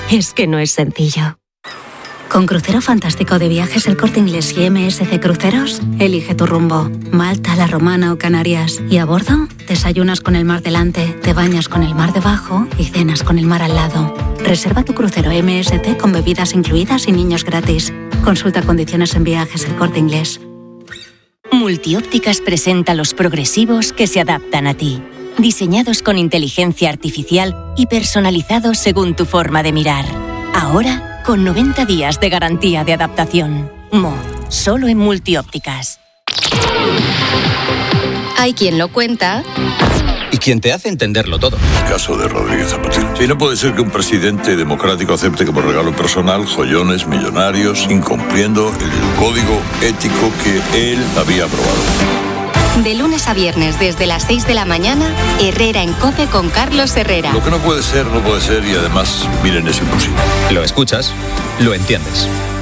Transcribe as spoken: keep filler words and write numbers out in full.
es que no es sencillo. Con Crucero Fantástico de Viajes El Corte Inglés y M S C Cruceros, elige tu rumbo. Malta, La Romana o Canarias. Y a bordo, desayunas con el mar delante, te bañas con el mar debajo y cenas con el mar al lado. Reserva tu crucero M S C con bebidas incluidas y niños gratis. Consulta condiciones en Viajes El Corte Inglés. Multiópticas presenta los progresivos que se adaptan a ti. Diseñados con inteligencia artificial y personalizados según tu forma de mirar. Ahora, con noventa días de garantía de adaptación. Mo, solo en Multiópticas. Hay quien lo cuenta y quien te hace entenderlo todo. El caso de Rodríguez Zapatero. Sí, no puede ser que un presidente democrático acepte como regalo personal joyones millonarios, incumpliendo el código ético que él había aprobado. De lunes a viernes desde las seis de la mañana, Herrera en COPE con Carlos Herrera. Lo que no puede ser, no puede ser y además, miren, es imposible. Lo escuchas, lo entiendes.